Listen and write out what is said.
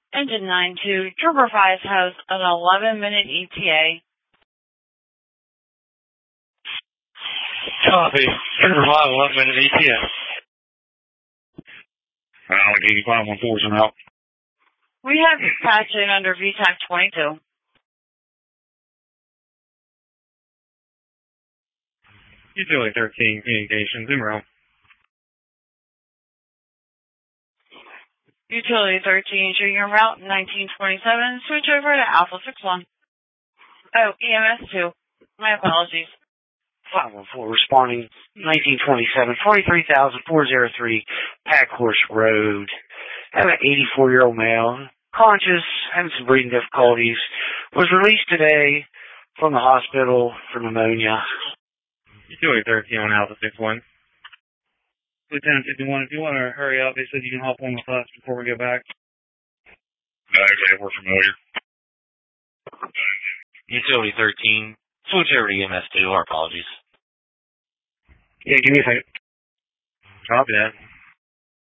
Engine 9-2, Trooper 5 has an 11-minute ETA. Copy. Trooper 5, 11-minute ETA. Alec 8514 some help. We have dispatching under VTAC 22. Utility 13, communications, Zimmerl. Utility 13, showing your route 1927, switch over to Alpha 61. Oh, EMS 2. My apologies. 514 responding 1927, 43,403 Packhorse Road. I have an 84-year-old male, conscious, having some breathing difficulties, was released today from the hospital for pneumonia. Utility 13 on Alpha 61. Lieutenant 51, if you want to hurry up, they said you can hop on with us before we get back. Okay, we're familiar. Utility 13, switch over to EMS 2, our apologies. Yeah, give me a second. Copy that.